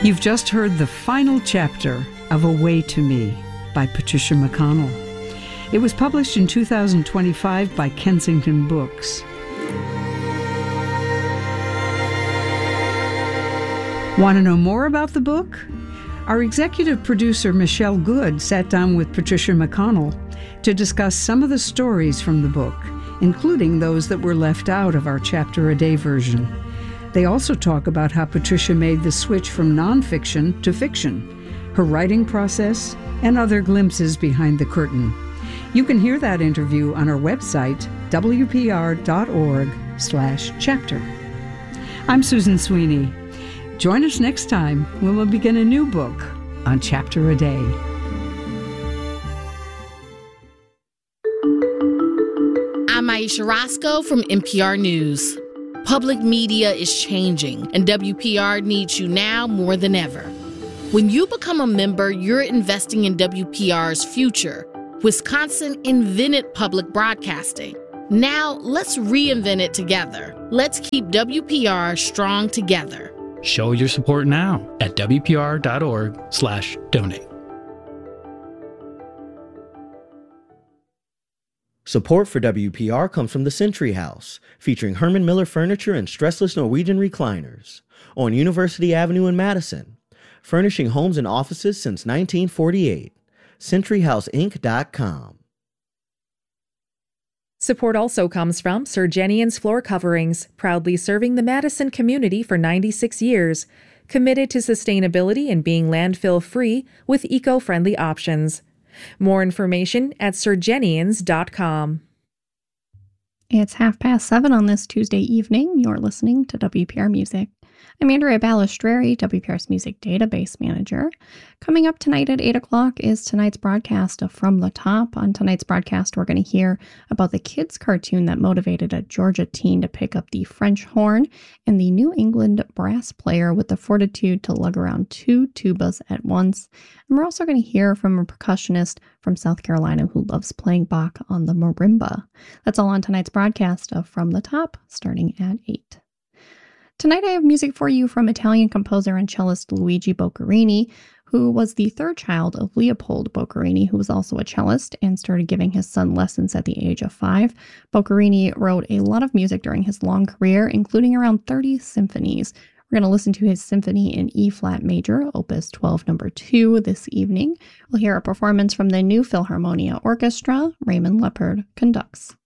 You've just heard the final chapter of A Way to Me by Patricia McConnell. It was published in 2025 by Kensington Books. Want to know more about the book? Our executive producer, Michelle Good, sat down with Patricia McConnell to discuss some of the stories from the book, including those that were left out of our chapter-a-day version. They also talk about how Patricia made the switch from nonfiction to fiction, her writing process, and other glimpses behind the curtain. You can hear that interview on our website, wpr.org/chapter. I'm Susan Sweeney. Join us next time when we'll begin a new book on Chapter a Day. I'm Aisha Roscoe from NPR News. Public media is changing, and WPR needs you now more than ever. When you become a member, you're investing in WPR's future. Wisconsin invented public broadcasting. Now, let's reinvent it together. Let's keep WPR strong together. Show your support now at wpr.org/donate. Support for WPR comes from the Century House, featuring Herman Miller furniture and stressless Norwegian recliners on University Avenue in Madison, furnishing homes and offices since 1948. CenturyHouseInc.com. Support also comes from Sir Jenian's Floor Coverings, proudly serving the Madison community for 96 years, committed to sustainability and being landfill-free with eco-friendly options. More information at sirjenians.com. It's 7:30 on this Tuesday evening. You're listening to WPR Music. I'm Andrea Balistreri, WPR's Music Database Manager. Coming up tonight at 8 o'clock is tonight's broadcast of From the Top. On tonight's broadcast, we're going to hear about the kids' cartoon that motivated a Georgia teen to pick up the French horn and the New England brass player with the fortitude to lug around 2 tubas at once. And we're also going to hear from a percussionist from South Carolina who loves playing Bach on the marimba. That's all on tonight's broadcast of From the Top, starting at 8. Tonight I have music for you from Italian composer and cellist Luigi Boccherini, who was the third child of Leopold Boccherini, who was also a cellist and started giving his son lessons at the age of 5. Boccherini wrote a lot of music during his long career, including around 30 symphonies. We're going to listen to his symphony in E-flat major, Opus 12, number 2, this evening. We'll hear a performance from the New Philharmonia Orchestra. Raymond Leppard conducts.